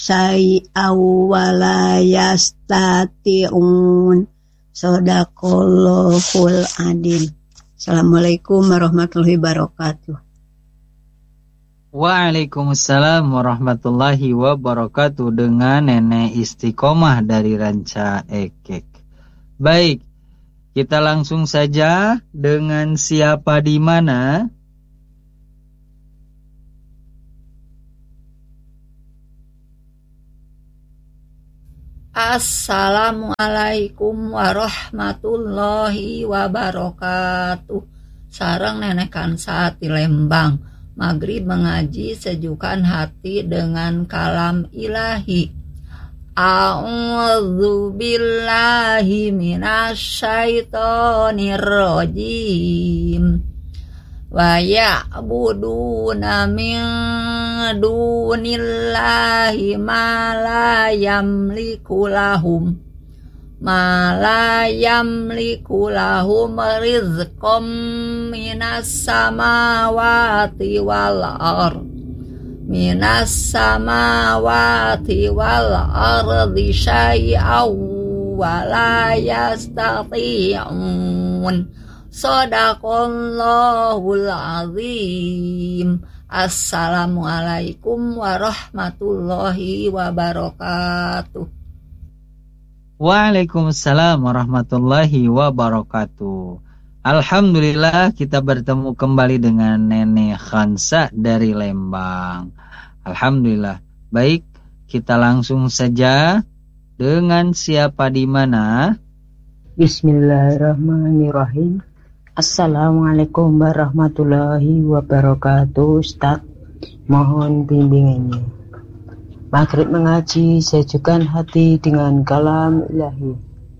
syai'aw wa la yastati'un. Shadaqallahul adzim. Assalamualaikum warahmatullahi wabarakatuh. Waalaikumsalam warahmatullahi wabarakatuh, dengan Nenek Istiqomah dari Ranca Ekek. Baik, kita langsung saja dengan siapa di mana. Assalamualaikum warahmatullahi wabarakatuh. Sareng Nenek Kansa di Lembang. Maghrib mengaji sejukkan hati dengan kalam ilahi. A'udzu billahi minasyaitonir rajim. Wa ya'buduna min dunillahi ma la yamliku lahum rizqam minas samawati wal ardi syai'aw wa la yastati'un. Shadaqallahul adzim. Assalamualaikum warahmatullahi wabarakatuh. Waalaikumsalam warahmatullahi wabarakatuh. Alhamdulillah, kita bertemu kembali dengan Nenek Khansa dari Lembang. Alhamdulillah. Baik, kita langsung saja dengan siapa di mana. Bismillahirrahmanirrahim. Assalamualaikum warahmatullahi wabarakatuh. Ustaz, mohon bimbingannya. Maghrib mengaji sejukkan hati dengan kalam ilahi.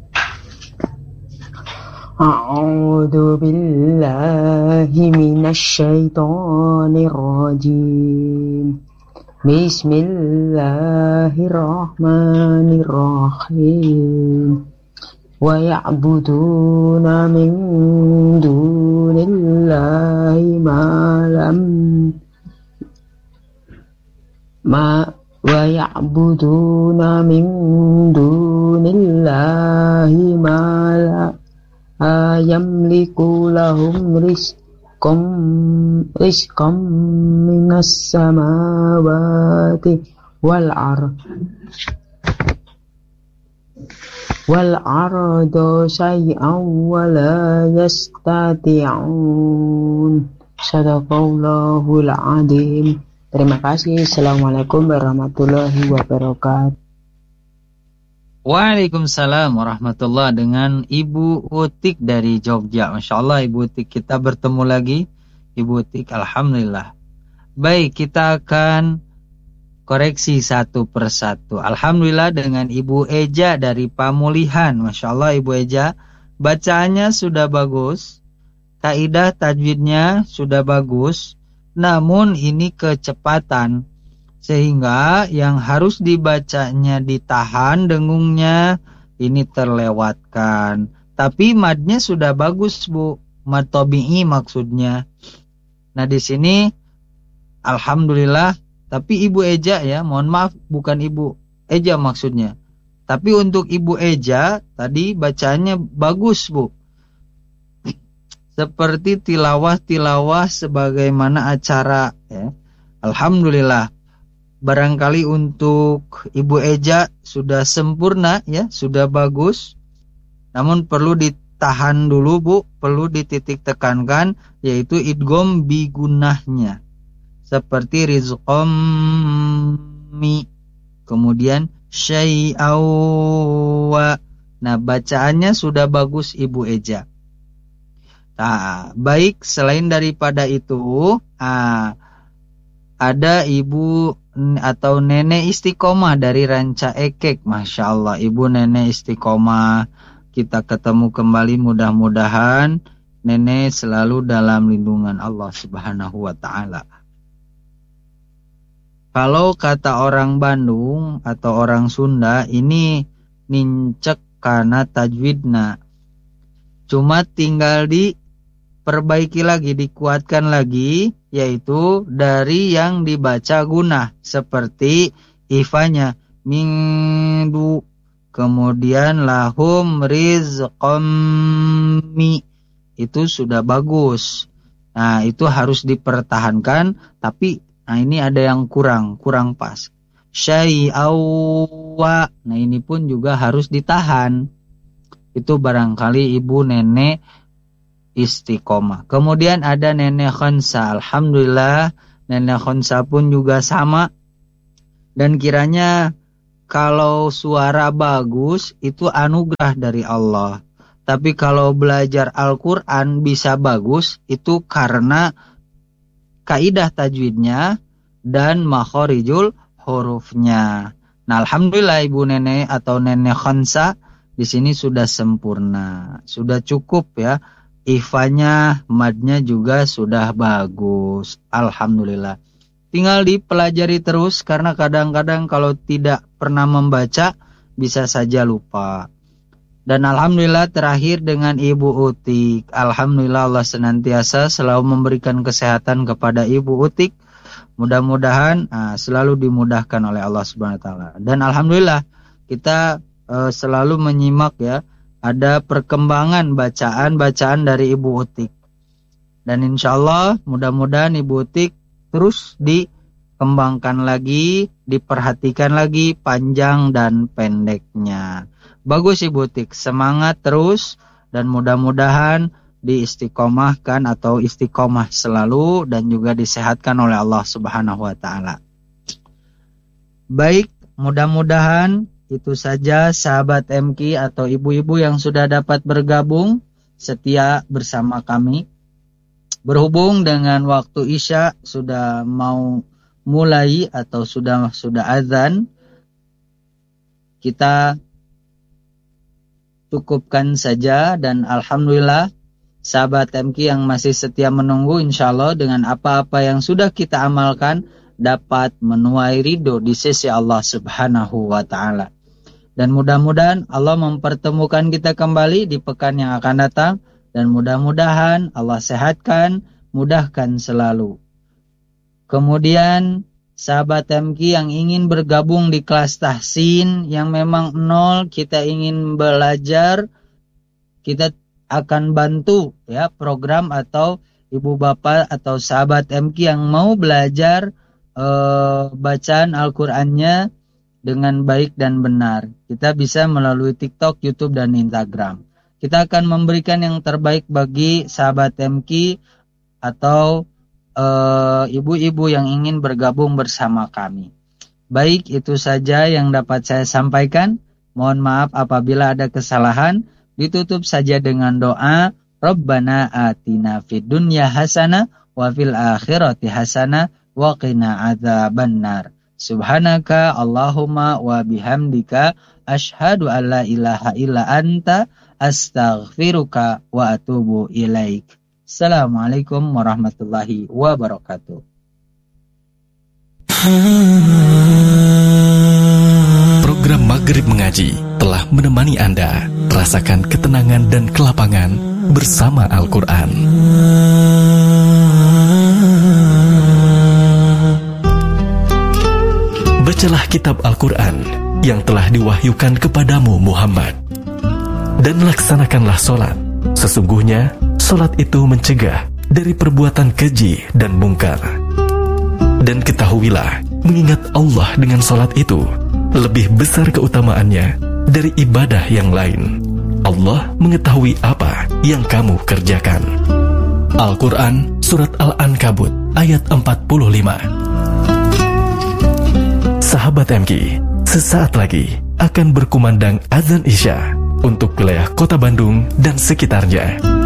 A'udzu billahi minasyaitonir rajim. Bismillahirrahmanirrahim. Wa ya'buduna min dunillahi wa ya'buduna min dunillahi ma la yamliku lahum rizqam minas samawati wal ardo syai'aw wa la yastati'un. Shadaqallahul adzim. Terima kasih. Assalamualaikum warahmatullahi wabarakatuh. Waalaikumsalam warahmatullahi, dengan Ibu Utik dari Jogja. Masya Allah, Ibu Utik, kita bertemu lagi. Ibu Utik, alhamdulillah. Baik, kita akan koreksi satu persatu. Alhamdulillah, dengan Ibu Eja dari Pamulihan. Masya Allah, Ibu Eja, bacaannya sudah bagus, kaidah tajwidnya sudah bagus, namun ini kecepatan, sehingga yang harus dibacanya ditahan dengungnya, ini terlewatkan. Tapi madnya sudah bagus, Bu. Mad tabi'i maksudnya. Nah, di sini alhamdulillah. Tapi Ibu Eja ya, mohon maaf, bukan Ibu Eja maksudnya. Tapi untuk Ibu Eja tadi bacaannya bagus, Bu. Seperti tilawah-tilawah sebagaimana acara ya. Alhamdulillah. Barangkali untuk Ibu Eja sudah sempurna ya, sudah bagus. Namun perlu ditahan dulu, Bu, perlu dititik tekankan, yaitu idgham bi gunnahnya. Seperti rizqam mi, kemudian syai'aw wa. Nah, bacaannya sudah bagus Ibu Eja. Nah, baik, selain daripada itu, ada Ibu atau Nenek Istiqomah dari Ranca Ekek. Masya Allah, Ibu Nenek Istiqomah, kita ketemu kembali, mudah-mudahan Nenek selalu dalam lindungan Allah Subhanahu wa ta'ala. Kalau kata orang Bandung atau orang Sunda, ini nincek karena tajwidna. Cuma tinggal diperbaiki lagi, dikuatkan lagi, yaitu dari yang dibaca gunah. Seperti ifanya mingdu. Kemudian lahum rizqam mi, itu sudah bagus. Nah, itu harus dipertahankan, tapi ini ada yang kurang pas. Syai'awa, nah ini pun juga harus ditahan. Itu barangkali ibu nenek istiqomah. Kemudian ada nenek Khonsa. Alhamdulillah, nenek Khonsa pun juga sama. Dan kiranya kalau suara bagus itu anugerah dari Allah. Tapi kalau belajar Al-Quran bisa bagus, itu karena kaidah tajwidnya dan makhorijul hurufnya. Nah, alhamdulillah ibu nenek atau nenek Khonsa di sini sudah sempurna, sudah cukup ya. Ifanya, madnya juga sudah bagus. Alhamdulillah. Tinggal dipelajari terus karena kadang-kadang kalau tidak pernah membaca bisa saja lupa. Dan alhamdulillah terakhir dengan Ibu Utik. Alhamdulillah Allah senantiasa selalu memberikan kesehatan kepada Ibu Utik. Mudah-mudahan selalu dimudahkan oleh Allah Subhanahu wa taala. Dan alhamdulillah kita selalu menyimak ya, ada perkembangan bacaan-bacaan dari Ibu Utik. Dan insyaallah mudah-mudahan Ibu Utik terus dikembangkan lagi, diperhatikan lagi panjang dan pendeknya. Bagus Ibu Utik, semangat terus dan mudah-mudahan diistiqomahkan atau istiqomah selalu dan juga disehatkan oleh Allah Subhanahu wa taala. Baik, mudah-mudahan itu saja sahabat MQ atau ibu-ibu yang sudah dapat bergabung setia bersama kami. Berhubung dengan waktu Isya sudah mau mulai atau sudah azan, kita cukupkan saja. Dan alhamdulillah sahabat MQ yang masih setia menunggu, insyaallah dengan apa-apa yang sudah kita amalkan dapat menuai ridho di sisi Allah Subhanahu wa taala. Dan mudah-mudahan Allah mempertemukan kita kembali di pekan yang akan datang. Dan mudah-mudahan Allah sehatkan, mudahkan selalu. Kemudian sahabat MQ yang ingin bergabung di kelas tahsin yang memang 0, kita ingin belajar, kita akan bantu ya program atau ibu bapak atau sahabat MQ yang mau belajar bacaan Al-Qur'annya dengan baik dan benar. Kita bisa melalui TikTok, YouTube dan Instagram. Kita akan memberikan yang terbaik bagi sahabat MQ atau ibu-ibu yang ingin bergabung bersama kami. Baik, itu saja yang dapat saya sampaikan. Mohon maaf apabila ada kesalahan. Ditutup saja dengan doa, Rabbana atina fid dunya hasanah wa fil akhirati hasanah wa qina adzabannar. Subhanaka Allahumma wa bihamdika asyhadu an la ilaha illa anta astaghfiruka wa atubu ilaik. Assalamualaikum warahmatullahi wabarakatuh. Program Maghrib Mengaji telah menemani Anda rasakan ketenangan dan kelapangan bersama Al-Quran. Bacalah kitab Al-Quran yang telah diwahyukan kepadamu Muhammad. Dan laksanakanlah solat. Sesungguhnya solat itu mencegah dari perbuatan keji dan mungkar. Dan ketahuilah, mengingat Allah dengan solat itu lebih besar keutamaannya dari ibadah yang lain. Allah mengetahui apa yang kamu kerjakan. Al-Quran Surat Al-Ankabut ayat 45. Sahabat MQ, sesaat lagi akan berkumandang azan Isya untuk wilayah Kota Bandung dan sekitarnya.